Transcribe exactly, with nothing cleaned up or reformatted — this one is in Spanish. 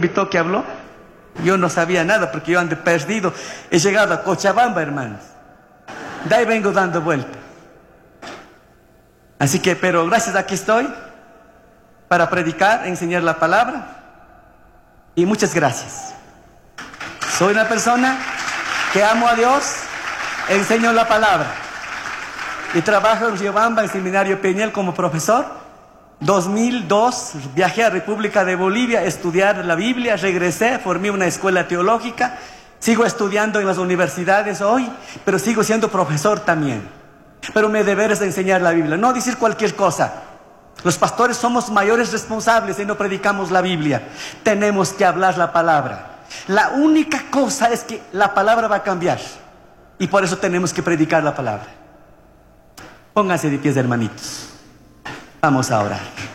invitó que habló? Yo no sabía nada porque yo ando perdido. He llegado a Cochabamba, hermanos. De ahí vengo dando vuelta. Así que, pero gracias, aquí estoy para predicar, enseñar la palabra. Y muchas gracias. Soy una persona que amo a Dios, enseño la palabra. Y trabajo en Riobamba, en Seminario Peñel, como profesor. dos mil dos viajé a República de Bolivia a estudiar la Biblia, regresé, formé una escuela teológica. Sigo estudiando en las universidades hoy, pero sigo siendo profesor también. Pero mi deber es enseñar la Biblia, no decir cualquier cosa. Los pastores somos mayores responsables y no predicamos la Biblia. Tenemos que hablar la palabra. La única cosa es que la palabra va a cambiar. Y por eso tenemos que predicar la palabra. Pónganse de pies, hermanitos. Vamos a orar.